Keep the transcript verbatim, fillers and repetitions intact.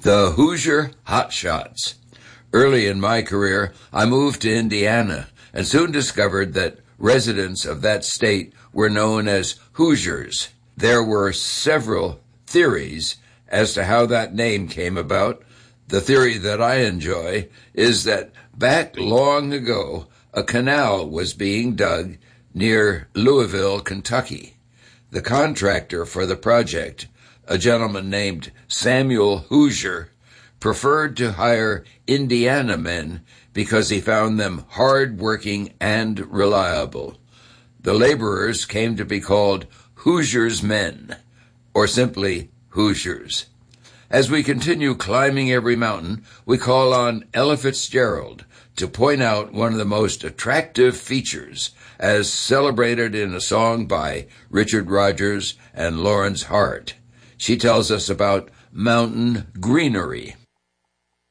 The Hoosier Hotshots. Early in my career, I moved to Indiana and soon discovered that residents of that state were known as Hoosiers. There were several theories as to how that name came about. The theory that I enjoy is that back long ago, a canal was being dug near Louisville, Kentucky. The contractor for the project, a gentleman named Samuel Hoosier, preferred to hire Indiana men because he found them hard-working and reliable. The laborers came to be called Hoosiers' men, or simply Hoosiers. As we continue climbing every mountain, we call on Ella Fitzgerald to point out one of the most attractive features as celebrated in a song by Richard Rodgers and Lawrence Hart. She tells us about mountain greenery.